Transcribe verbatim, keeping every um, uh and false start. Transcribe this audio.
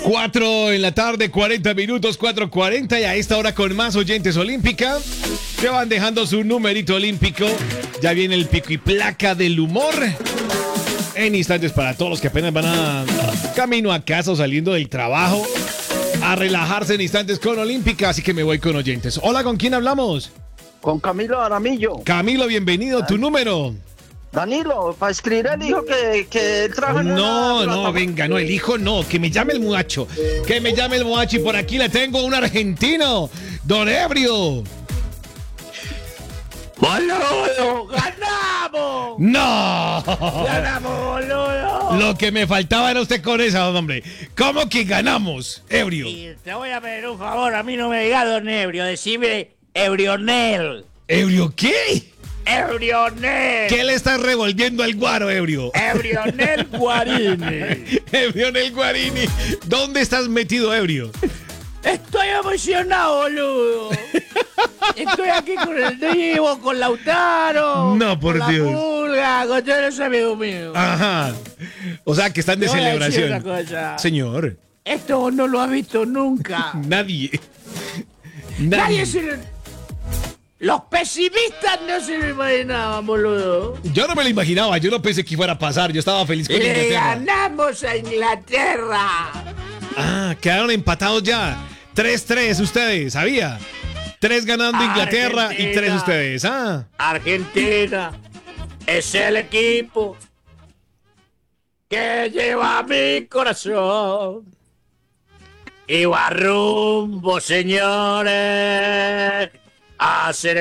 cuatro en la tarde, cuarenta minutos, cuatro cuarenta, y a esta hora con más oyentes Olímpica que van dejando su numerito olímpico. Ya viene el pico y placa del humor. En instantes para todos los que apenas van a camino a casa o saliendo del trabajo, a relajarse en instantes con Olímpica, así que me voy con oyentes. Hola, ¿con quién hablamos? Con Camilo Aramillo. Camilo, bienvenido. ¿Tu número? Danilo, para escribir el hijo que, que él trajo en No, una- no, venga, no, el hijo no, que me llame el muchacho, que me llame el muchacho, y por aquí le tengo un argentino, Don Ebrio. ¡Boludo! ¡Ganamos! ¡No! ¡Ganamos, boludo! Lo que me faltaba era usted con esa, hombre. ¿Cómo que ganamos, Ebrio? Y te voy a pedir un favor, a mí no me digas Don Ebrio, decime Ebrionel. ¿Ebrio qué? Ebrionel. ¿Qué le estás revolviendo al guaro, Ebrio? Ebrionel Guarini. Ebrio en el Guarini. ¿Dónde estás metido, Ebrio? Estoy emocionado, boludo. Estoy aquí con el Divo, con Lautaro. No, por con Dios. La Pulga, con todos los amigos míos. Ajá. O sea, que están de Te voy a decir celebración. una cosa. Señor, Esto no lo has visto nunca. nadie. Nadie se lo... Los pesimistas no se lo imaginaban, boludo. Yo no me lo imaginaba, yo no pensé que fuera a pasar, yo estaba feliz con Le Inglaterra. ganamos a Inglaterra. Ah, quedaron empatados ya. tres tres ustedes, ¿sabía? Tres ganando Inglaterra y tres Argentina. ustedes. Ah, Argentina es el equipo que lleva mi corazón. Y va rumbo, señores, a ser